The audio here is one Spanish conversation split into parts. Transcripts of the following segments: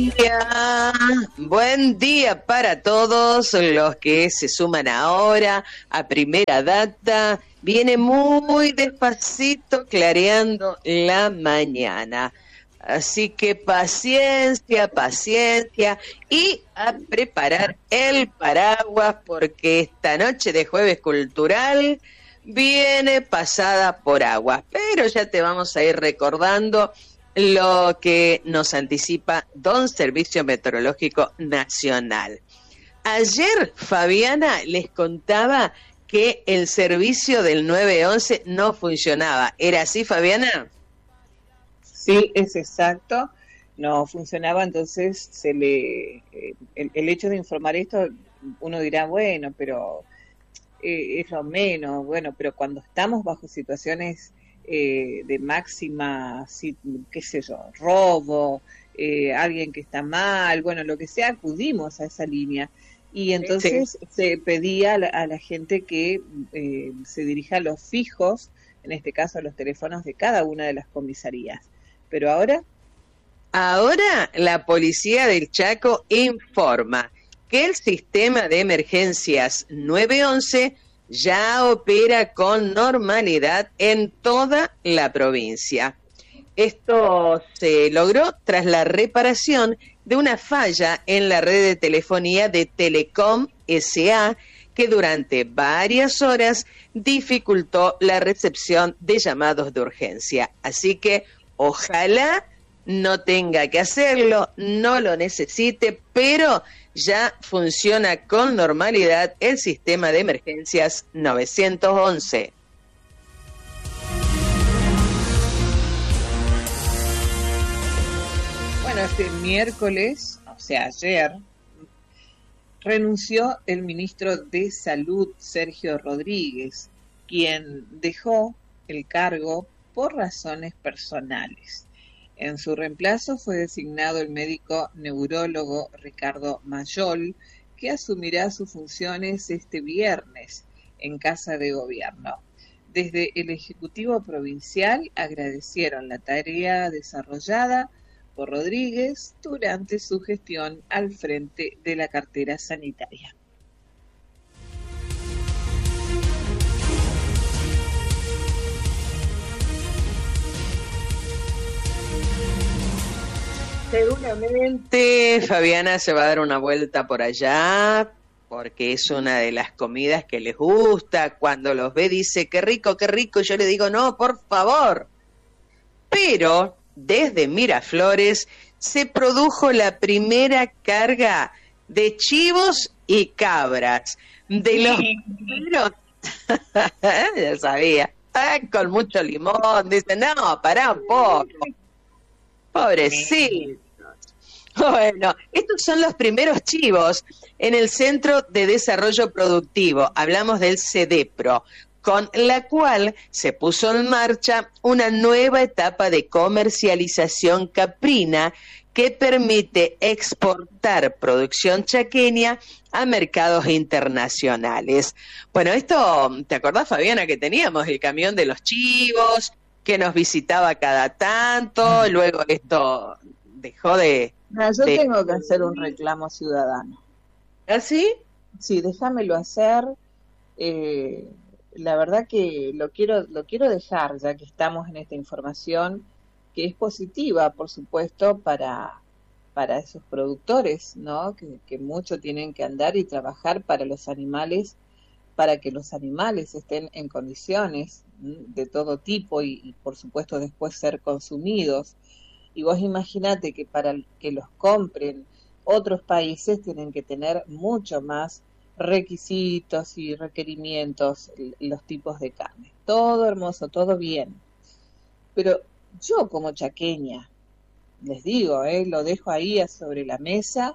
día, buen día para todos los que se suman ahora a Primera Data. Viene muy despacito clareando la mañana. Así que paciencia, paciencia y a preparar el paraguas porque esta noche de jueves cultural viene pasada por agua. Pero ya te vamos a ir recordando lo que nos anticipa Don Servicio Meteorológico Nacional. Ayer, Fabiana, les contaba que el servicio del 911 no funcionaba. ¿Era así, Fabiana? Sí, es exacto. No funcionaba, entonces el hecho de informar esto, uno dirá, bueno, pero es lo menos, bueno, pero cuando estamos bajo situaciones de máxima, qué sé yo, robo, alguien que está mal, bueno, lo que sea, acudimos a esa línea. Y entonces se pedía a la gente que se dirija a los fijos, en este caso a los teléfonos de cada una de las comisarías. Pero ahora la policía del Chaco informa que el sistema de emergencias 911 ya opera con normalidad en toda la provincia. Esto se logró tras la reparación de una falla en la red de telefonía de Telecom S.A., que durante varias horas dificultó la recepción de llamados de urgencia. Así que ojalá no tenga que hacerlo, no lo necesite, pero ya funciona con normalidad el sistema de emergencias 911. Bueno, este miércoles, o sea, ayer, renunció el ministro de Salud, Sergio Rodríguez, quien dejó el cargo por razones personales. En su reemplazo fue designado el médico neurólogo Ricardo Mayol, que asumirá sus funciones este viernes en Casa de Gobierno. Desde el Ejecutivo Provincial agradecieron la tarea desarrollada por Rodríguez durante su gestión al frente de la cartera sanitaria. Seguramente Fabiana se va a dar una vuelta por allá, porque es una de las comidas que les gusta. Cuando los ve dice, qué rico, yo le digo, no, por favor. Pero desde Miraflores se produjo la primera carga de chivos y cabras. De los primeros, ya sabía, con mucho limón, dice, no, pará un poco. Pobrecitos. Bueno, estos son los primeros chivos en el Centro de Desarrollo Productivo. Hablamos del CEDEPRO, con la cual se puso en marcha una nueva etapa de comercialización caprina que permite exportar producción chaqueña a mercados internacionales. Bueno, esto, ¿te acordás, Fabiana, que teníamos el camión de los chivos, que nos visitaba cada tanto? Luego esto dejó de... Yo tengo que hacer un reclamo ciudadano. ¿Ah, sí? Sí, déjamelo hacer. La verdad que lo quiero dejar, ya que estamos en esta información, que es positiva, por supuesto, para esos productores, ¿no? Que mucho tienen que andar y trabajar para los animales, para que los animales estén en condiciones de todo tipo y por supuesto después ser consumidos. Y vos imaginate que para que los compren otros países tienen que tener mucho más requisitos y requerimientos, los tipos de carne. Todo hermoso, todo bien. Pero yo como chaqueña, les digo, lo dejo ahí sobre la mesa,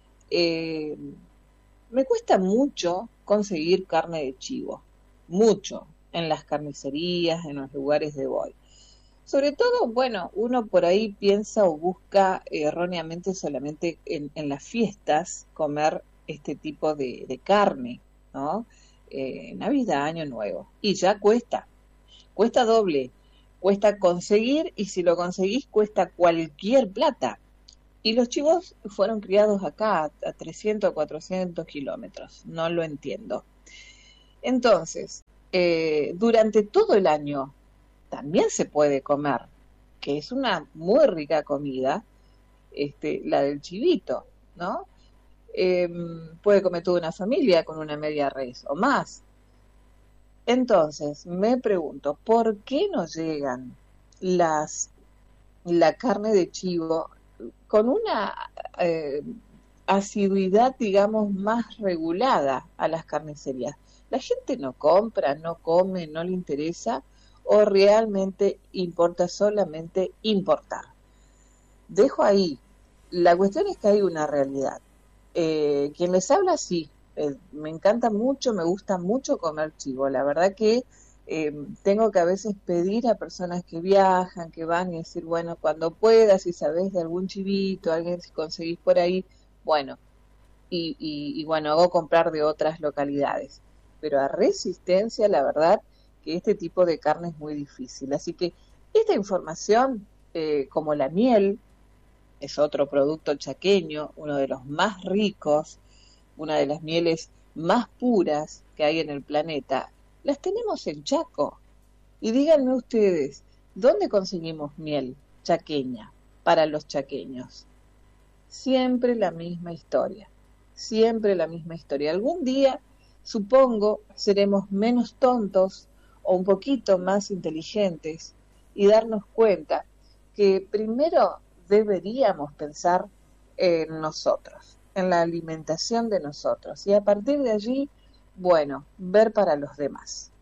me cuesta mucho conseguir carne de chivo, mucho, en las carnicerías, en los lugares de voy. Sobre todo, bueno, uno por ahí piensa o busca erróneamente solamente en las fiestas comer este tipo de carne, ¿no? Navidad, Año Nuevo. Y ya cuesta doble, cuesta conseguir y si lo conseguís cuesta cualquier plata. Y los chivos fueron criados acá a 300 o 400 kilómetros, no lo entiendo. Entonces, durante todo el año también se puede comer, que es una muy rica comida, la del chivito, ¿no? Puede comer toda una familia con una media res o más. Entonces, me pregunto, ¿por qué no llegan la carne de chivo con una asiduidad, digamos, más regulada a las carnicerías? ¿La gente no compra, no come, no le interesa o realmente importa solamente importar? Dejo ahí. La cuestión es que hay una realidad. Quien les habla, sí, me encanta mucho, me gusta mucho comer chivo. La verdad que tengo que a veces pedir a personas que viajan, que van y decir, bueno, cuando puedas, si sabés de algún chivito, alguien si conseguís por ahí, bueno, y bueno, hago comprar de otras localidades. Pero a Resistencia, la verdad que este tipo de carne es muy difícil. Así que esta información, como la miel, es otro producto chaqueño, uno de los más ricos, una de las mieles más puras que hay en el planeta, las tenemos en Chaco. Y díganme ustedes, ¿dónde conseguimos miel chaqueña para los chaqueños? Siempre la misma historia, siempre la misma historia. Algún día, supongo, seremos menos tontos o un poquito más inteligentes y darnos cuenta que primero deberíamos pensar en nosotros, en la alimentación de nosotros y a partir de allí, bueno, ver para los demás.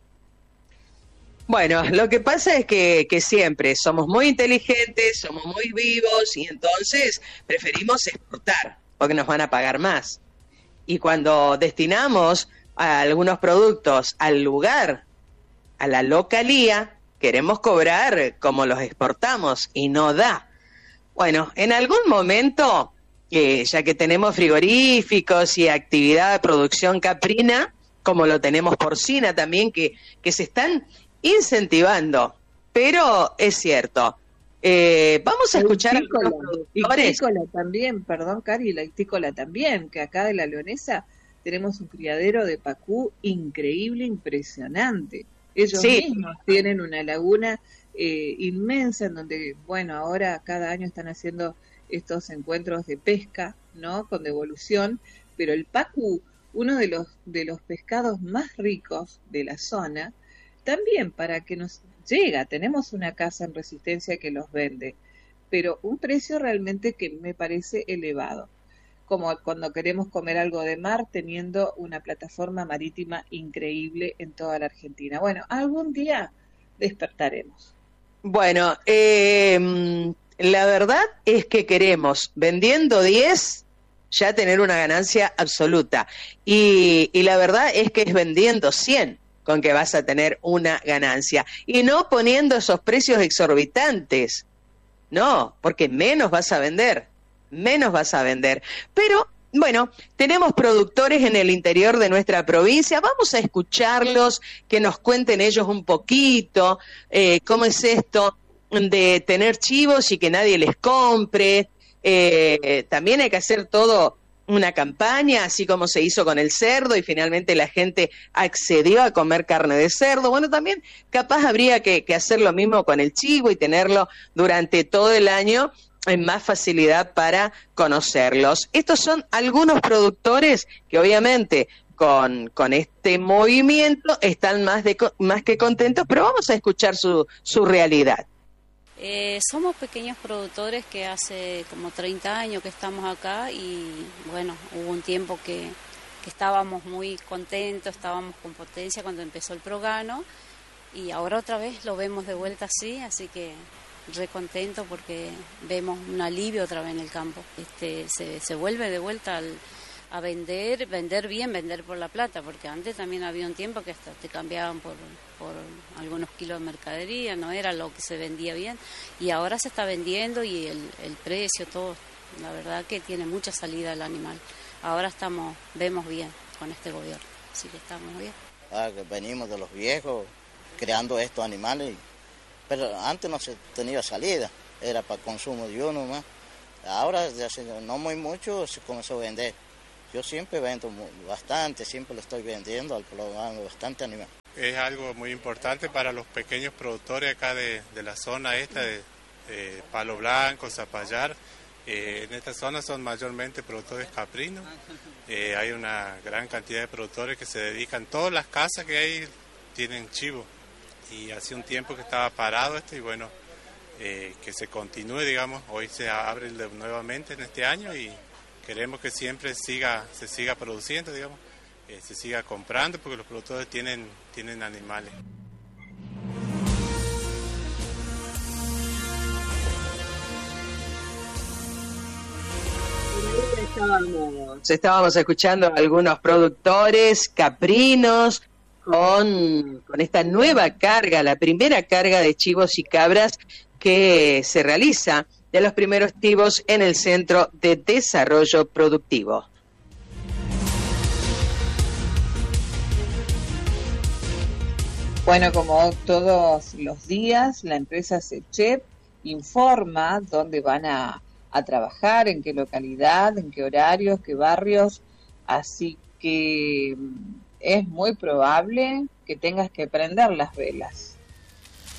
Bueno, lo que pasa es que siempre somos muy inteligentes, somos muy vivos y entonces preferimos exportar porque nos van a pagar más. Y cuando destinamos a algunos productos al lugar, a la localía, queremos cobrar como los exportamos y no da. Bueno, en algún momento, ya que tenemos frigoríficos y actividad de producción caprina, como lo tenemos porcina también, que se están incentivando, pero es cierto. Vamos a escuchar a algunos productores. Ictícola también, perdón, Cari, la ictícola también, que acá de La Leonesa tenemos un criadero de pacú increíble, impresionante. Ellos mismos tienen una laguna inmensa en donde, bueno, ahora cada año están haciendo estos encuentros de pesca, ¿no? Con devolución, pero el pacú, uno de los pescados más ricos de la zona, también para que nos llega, tenemos una casa en Resistencia que los vende, pero un precio realmente que me parece elevado, como cuando queremos comer algo de mar teniendo una plataforma marítima increíble en toda la Argentina. Bueno, algún día despertaremos. Bueno, la verdad es que queremos, vendiendo 10, ya tener una ganancia absoluta. Y la verdad es que es vendiendo 100 con que vas a tener una ganancia. Y no poniendo esos precios exorbitantes. No, porque menos vas a vender. Pero, bueno, tenemos productores en el interior de nuestra provincia. Vamos a escucharlos, que nos cuenten ellos un poquito cómo es esto de tener chivos y que nadie les compre. También hay que hacer todo una campaña, así como se hizo con el cerdo y finalmente la gente accedió a comer carne de cerdo. Bueno, también capaz habría que hacer lo mismo con el chivo y tenerlo durante todo el año en más facilidad para conocerlos. Estos son algunos productores que obviamente con este movimiento están más que contentos, pero vamos a escuchar su realidad. Somos pequeños productores que hace como 30 años que estamos acá y bueno, hubo un tiempo que estábamos muy contentos, estábamos con potencia cuando empezó el Progano y ahora otra vez lo vemos de vuelta así que re contento porque vemos un alivio otra vez en el campo. Se vuelve de vuelta a vender bien, vender por la plata, porque antes también había un tiempo que hasta te cambiaban por algunos kilos de mercadería, no era lo que se vendía bien, y ahora se está vendiendo y el precio, todo, la verdad que tiene mucha salida el animal. Ahora vemos bien con este gobierno, así que estamos bien. Que venimos de los viejos creando estos animales, pero antes no se tenía salida, era para consumo de uno más. Ahora ya no muy mucho se comenzó a vender. Yo siempre vendo bastante, siempre lo estoy vendiendo, al programa bastante animal. Es algo muy importante para los pequeños productores acá de la zona esta de Palo Blanco, Zapallar. En esta zona son mayormente productores caprinos. Hay una gran cantidad de productores que se dedican, todas las casas que hay tienen chivo. Y hace un tiempo que estaba parado esto y bueno, que se continúe, digamos. Hoy se abre nuevamente en este año y queremos que siempre se siga produciendo, digamos, se siga comprando porque los productores tienen animales. Estábamos escuchando a algunos productores caprinos con esta nueva carga, la primera carga de chivos y cabras que se realiza de los primeros chivos en el Centro de Desarrollo Productivo. Bueno, como todos los días, la empresa SECHEP informa dónde van a trabajar, en qué localidad, en qué horarios, qué barrios, así que es muy probable que tengas que prender las velas.